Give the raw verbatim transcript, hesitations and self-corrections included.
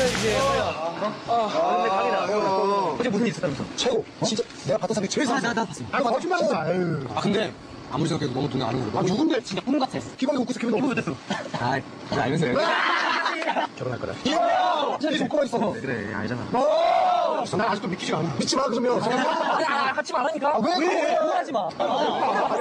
이제 아, 근데 강이다. 어제 무슨 일 있었다면서? 최고. 진짜 내가 봤던 사람이 제일 잘했어. 나, 나 봤어. 아, 거짓말이야. 아유. 아, 근데 아무리 생각해도 너무 돈이 아는 거야. 아, 누군데? 진짜 꿈 같아. 기방이 웃고 있어, 기방이 기분 웃고 됐어. 아, 나 알면서요. 결혼할 거다. 이야! 진짜 손가락 있어. 그래, 알잖아. 난 아직도 믿기지가 않아. 믿지 마, 그러면. 아, 같이 말하니까. 아, 왜? 왜? 하지 마.